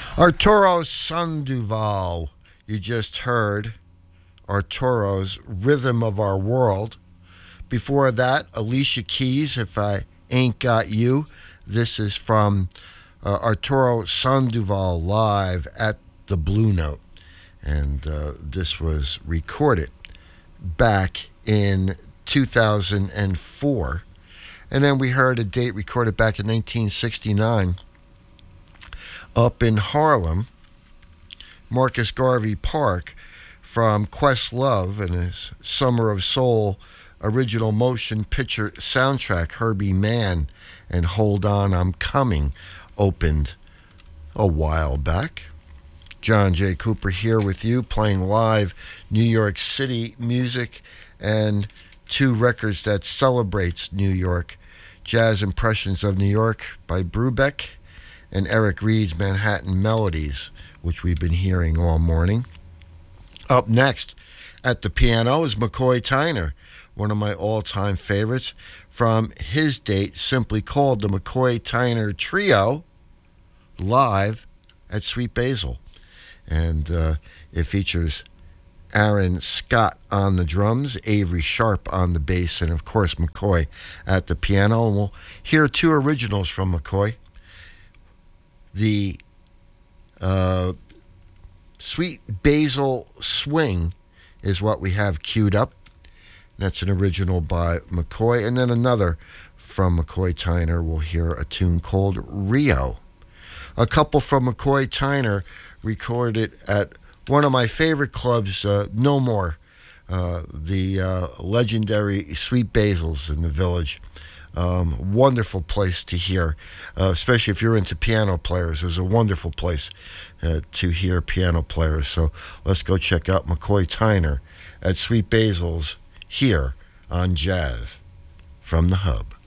Arturo Sandoval, you just heard Arturo's Rhythm of Our World. Before that, Alicia Keys, If I Ain't Got You. This is from Arturo Sandoval live at the Blue Note. And this was recorded back in 2004. And then we heard a date recorded back in 1969 up in Harlem, Marcus Garvey Park, from Questlove and his Summer of Soul original motion picture soundtrack. Herbie Mann and Hold On, I'm Coming opened a while back. John J. Cooper here with you, playing live New York City music and two records that celebrates New York. Jazz Impressions of New York by Brubeck and Eric Reed's Manhattan Melodies, which we've been hearing all morning. Up next at the piano is McCoy Tyner, one of my all-time favorites, from his date simply called the McCoy Tyner Trio, live at Sweet Basil. And it features Aaron Scott on the drums, Avery Sharp on the bass, and of course McCoy at the piano. And we'll hear two originals from McCoy. The Sweet Basil Swing is what we have queued up. That's an original by McCoy. And then another from McCoy Tyner. We'll hear a tune called Rio. A couple from McCoy Tyner recorded at one of my favorite clubs, No More, the legendary Sweet Basil's in the Village. Wonderful place to hear, especially if you're into piano players. It was a wonderful place to hear piano players. So let's go check out McCoy Tyner at Sweet Basil's here on Jazz from the Hub.